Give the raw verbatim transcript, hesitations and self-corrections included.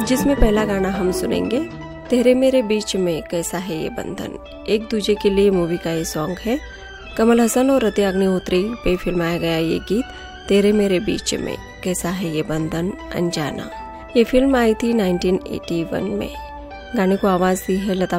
जिसमें पहला गाना हम सुनेंगे तेरे मेरे बीच में कैसा है ये बंधन। एक दूजे के लिए मूवी का ये सॉन्ग है। कमल हसन और रति अग्निहोत्री पे फिल्माया गया ये गीत तेरे मेरे बीच में कैसा है ये बंधन अनजाना। ये फिल्म आई थी उन्नीस सौ इक्यासी में। गाने को आवाज दी है लता